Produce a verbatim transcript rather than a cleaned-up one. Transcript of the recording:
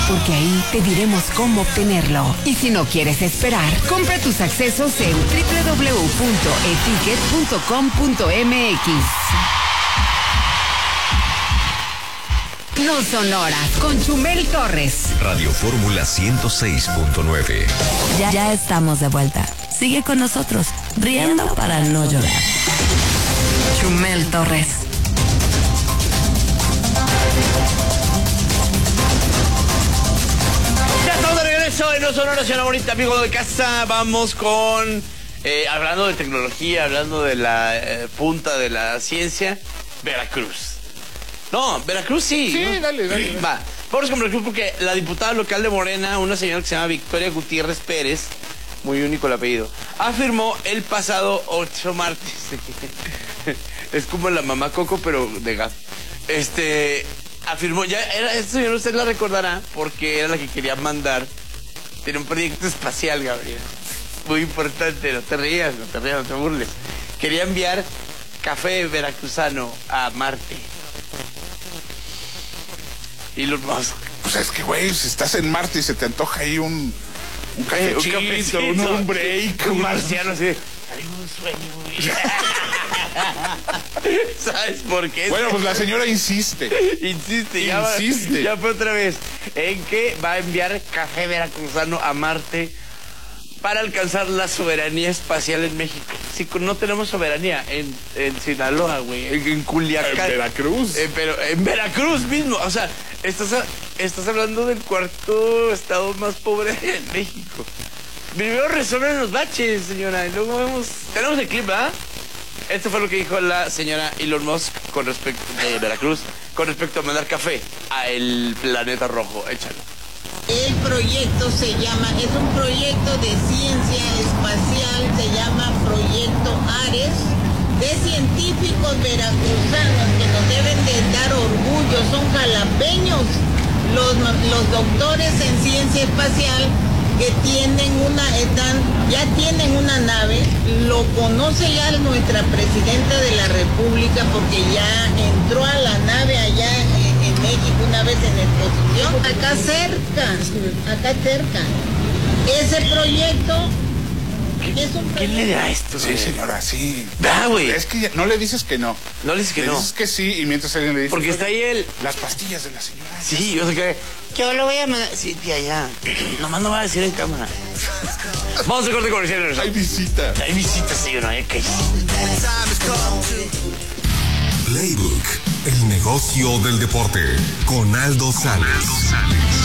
porque ahí te diremos cómo obtenerlo. Y si no quieres esperar, compra tus accesos en doble u doble u doble u punto etiquet punto com punto m x. No son horas con Chumel Torres. Radio Fórmula ciento seis punto nueve. Ya, ya estamos de vuelta. Sigue con nosotros, riendo para no llorar. Chumel Torres. Ya estamos de regreso en No Son Horas, señora bonita, amigo de casa. Vamos con, eh, hablando de tecnología, hablando de la eh, punta de la ciencia, Veracruz. No, Veracruz sí. Sí, ¿no? dale, dale, dale. Va, vamos con Veracruz porque la diputada local de Morena, una señora que se llama Victoria Gutiérrez Pérez, muy único el apellido, afirmó el pasado ocho martes. Es como la mamá Coco, pero de gato. Este, afirmó, ya era, esta señora usted la recordará porque era la que quería mandar. Tiene un proyecto espacial, Gabriel. Muy importante, no te rías, no te rías, no te burles. Quería enviar café veracruzano a Marte. Y los más. Pues es que, güey, si estás en Marte y se te antoja ahí un, un cafecito, un, cafecito, un, un break. Un marciano así. Hay un sueño, güey. ¿Sabes por qué? Bueno, pues la señora insiste. Insiste, ya Insiste. Va, ya fue otra vez. En que va a enviar café veracruzano a Marte para alcanzar la soberanía espacial en México. Sí, no tenemos soberanía en, en Sinaloa, güey, en, en Culiacán. En Veracruz. Eh, pero en Veracruz mismo, o sea, estás, a, estás hablando del cuarto estado más pobre de México. Primero resuelven los baches, señora, y luego vemos... Tenemos el clip, ¿verdad? Esto fue lo que dijo la señora Elon Musk con respecto de Veracruz, con respecto a mandar café a el planeta rojo. Échalo. El proyecto se llama, es un proyecto de ciencia espacial, se llama Proyecto Ares, de científicos veracruzanos que nos deben de dar orgullo, son jalapeños, los, los doctores en ciencia espacial que tienen una, están, ya tienen una nave, lo conoce ya nuestra presidenta de la República porque ya entró a la nave allá en, en México una vez en exposición, acá cerca, acá cerca. Ese proyecto es un proyecto. ¿Quién le da esto? Sí, señora, sí. Da, güey. Es que ya, no le dices que no. No le dices que le no. dices que sí y mientras alguien le dice... Porque está ahí él. Las pastillas de la señora. Sí, yo sé que... Yo lo voy a mandar... Sí, tía, ya. Nomás no va a decir en cámara. Vamos a corte comercial. Hay visita. Hay visita, señora. ¿eh? ¿Qué? Playbook, el negocio del deporte, con Aldo Salas.